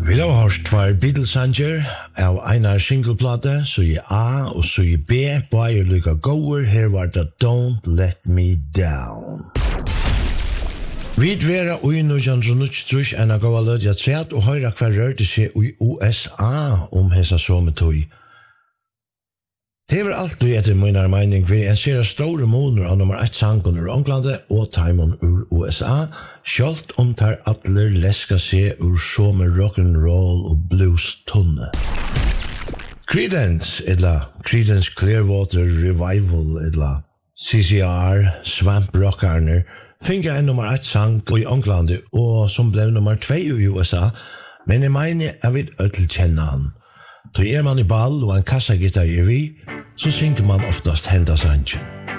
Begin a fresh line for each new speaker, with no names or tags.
Vi har hørt tvær Beatles-sanger av Einar singleplate, så i A og så i B, bare lykka gåer, her var det Don't Let Me Down. Vi dvera ui 1993 en av gåa lødja træt og høyra hver rørte seg i USA hesa sommetøy. Det var alltid etter minnar mening vi en ser store moner av nummer 1 sangen ur Englandet og Timon ur USA, sjalt tar atler leska seg ur somer rock'n'roll og blues tunne. Creedence Clearwater Revival CCR, Swamp Rockarner, finga en nummer 1 sang i Englandet og som blev nummer 2 i USA, men jeg mener jeg vil ødel kjenne han. Så man i ball og en kassagitar i vi, så synger man oftast henda sangen.